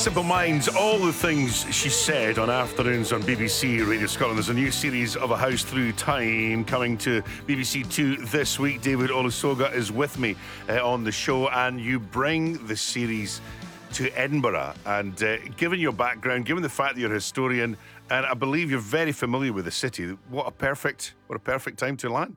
Simple Minds, all the things she said on afternoons on BBC Radio Scotland. There's a new series of A House Through Time coming to BBC Two this week. David Olusoga is with me on the show, and you bring the series to Edinburgh. And given your background, given the fact that you're a historian, and I believe you're very familiar with the city, what a perfect time to land.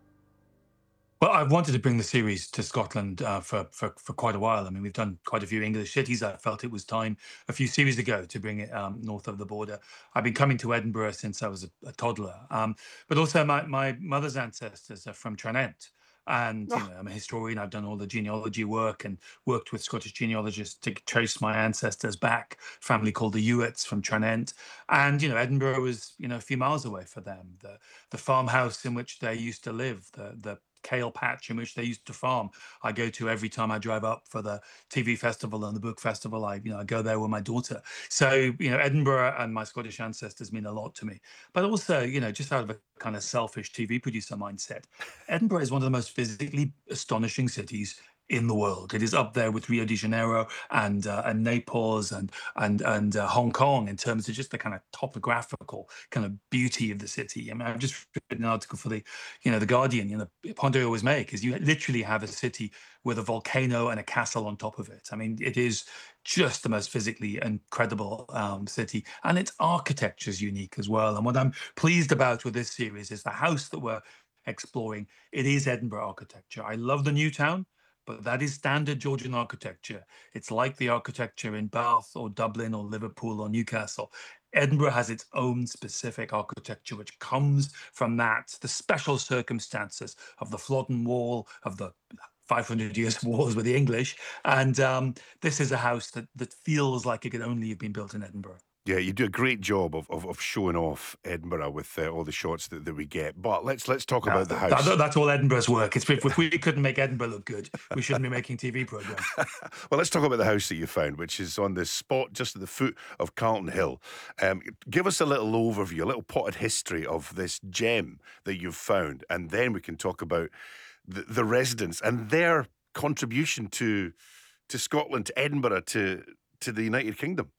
Well, I've wanted to bring the series to Scotland for quite a while. I mean, we've done quite a few English cities. I felt it was time a few series ago to bring it north of the border. I've been coming to Edinburgh since I was a toddler. But also my mother's ancestors are from Tranent. And, I'm a historian. I've done all the genealogy work and worked with Scottish genealogists to trace my ancestors back, family called the Ewetts from Tranent. And, Edinburgh was, a few miles away for them. The farmhouse in which they used to live, the kale patch in which they used to farm, I go to every time I drive up for the TV festival and the book festival. I go there with my daughter. So, Edinburgh and my Scottish ancestors mean a lot to me. But also, just out of a kind of selfish TV producer mindset, Edinburgh is one of the most physically astonishing cities in the world. It is up there with Rio de Janeiro and Naples and Hong Kong in terms of just the kind of topographical kind of beauty of the city. I mean, I've just written an article for the Guardian. The point I always make is you literally have a city with a volcano and a castle on top of it. I mean, it is just the most physically incredible city, and its architecture is unique as well. And what I'm pleased about with this series is the house that we're exploring. It is Edinburgh architecture. I love the new town, but that is standard Georgian architecture. It's like the architecture in Bath or Dublin or Liverpool or Newcastle. Edinburgh has its own specific architecture, which comes from the special circumstances of the Flodden Wall, of the 500 years wars with the English. And this is a house that feels like it could only have been built in Edinburgh. Yeah, you do a great job of showing off Edinburgh with all the shots that we get. But let's talk about the house. That's all Edinburgh's work. If we couldn't make Edinburgh look good, we shouldn't be making TV programmes. Well, let's talk about the house that you found, which is on the spot just at the foot of Carlton Hill. Give us a little overview, a little potted history of this gem that you've found, and then we can talk about the residents and their contribution to Scotland, to Edinburgh, to the United Kingdom.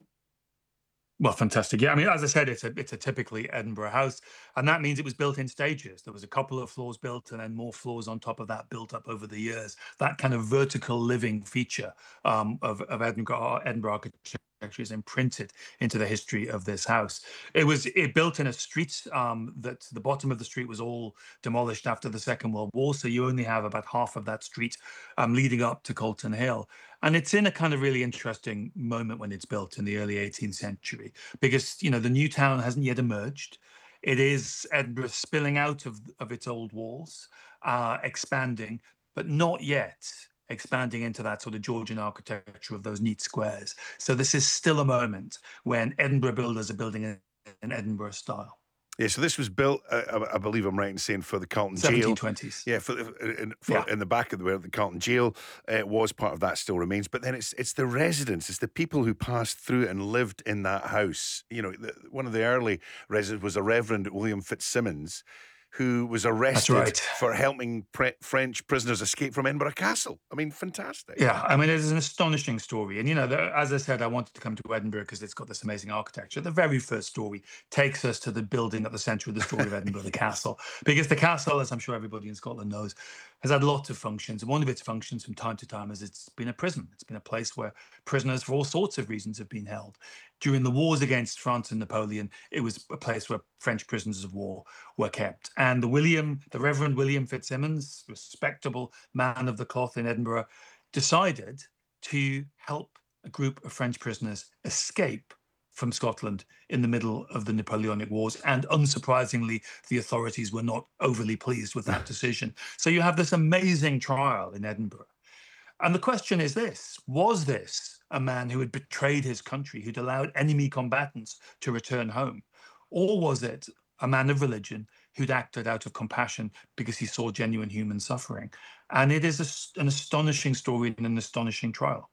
Well, fantastic. Yeah, I mean, as I said, it's a typically Edinburgh house, and that means it was built in stages. There was a couple of floors built, and then more floors on top of that built up over the years. That kind of vertical living feature of Edinburgh architecture is imprinted into the history of this house. It built in a street that the bottom of the street was all demolished after the Second World War, so you only have about half of that street leading up to Carlton Hill. And it's in a kind of really interesting moment when it's built in the early 18th century, because the new town hasn't yet emerged. It is Edinburgh spilling out of its old walls, expanding, but not yet expanding into that sort of Georgian architecture of those neat squares. So this is still a moment when Edinburgh builders are building in Edinburgh style. Yeah, so this was built, I believe I'm right in saying, for the Carlton Jail. 1720s. Yeah, in the back of where the Carlton Jail was part of that, still remains. But then it's the residents, it's the people who passed through and lived in that house. One of the early residents was a Reverend William Fitzsimmons, who was arrested for helping French prisoners escape from Edinburgh Castle. I mean, fantastic. Yeah, I mean, it is an astonishing story. And, as I said, I wanted to come to Edinburgh because it's got this amazing architecture. The very first story takes us to the building at the centre of the story of Edinburgh, the castle. Because the castle, as I'm sure everybody in Scotland knows, has had lots of functions. And one of its functions from time to time is it's been a prison. It's been a place where prisoners, for all sorts of reasons, have been held. During the wars against France and Napoleon, it was a place where French prisoners of war were kept. And the Reverend William Fitzsimmons, respectable man of the cloth in Edinburgh, decided to help a group of French prisoners escape from Scotland in the middle of the Napoleonic Wars. And unsurprisingly, the authorities were not overly pleased with that decision. So you have this amazing trial in Edinburgh. And the question is this: was this a man who had betrayed his country, who'd allowed enemy combatants to return home? Or was it a man of religion who'd acted out of compassion because he saw genuine human suffering? And it is an astonishing story and an astonishing trial.